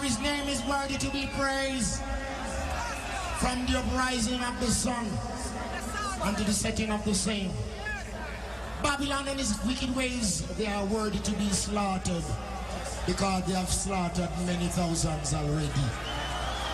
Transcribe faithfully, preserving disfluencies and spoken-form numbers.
his name is worthy to be praised. From the uprising of the sun unto the setting of the same. Babylon and his wicked ways, they are worthy to be slaughtered, because they have slaughtered many thousands already.